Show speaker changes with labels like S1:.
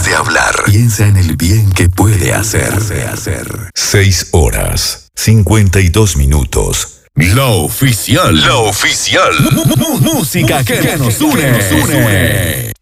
S1: de hablar. Piensa en el bien que puede hacer.
S2: 6 horas, 52 minutos.
S1: La oficial.
S2: La oficial.
S1: Música que nos une.